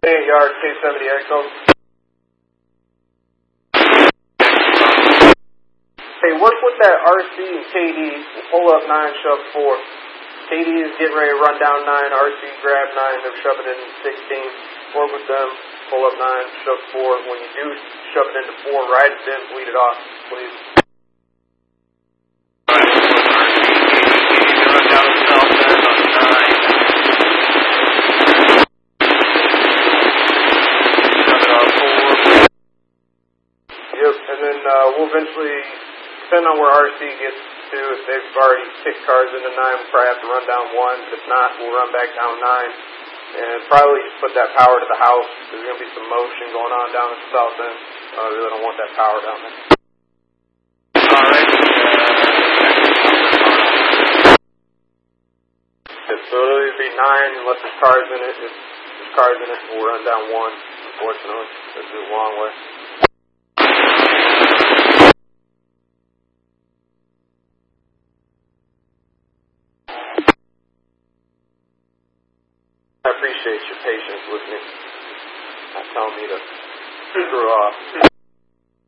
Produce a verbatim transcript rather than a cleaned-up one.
eight yards, K seventy Echo. Hey, work with that R C and K D. Pull up nine, shove four. K D is getting ready to run down nine. R C grab nine. They're shoving it in sixteen. Work with them. Pull up nine, shove four. When you do shove it into four, ride it in, bleed it off, please. Run down the south end on nine. Shove it off four. Yep, and then uh, we'll eventually, depending on where R C gets to, if they've already kicked cars into nine, we'll probably have to run down one. If not, we'll run back down nine. And probably just put that power to the house. There's going to be some motion going on down at the south end. I really don't want that power down there. Alright. Uh, so it'll either be nine unless there's cars in it. If there's cars in it, we'll run down one, unfortunately. This is a long way. I appreciate your patience with me. Not telling me to screw off.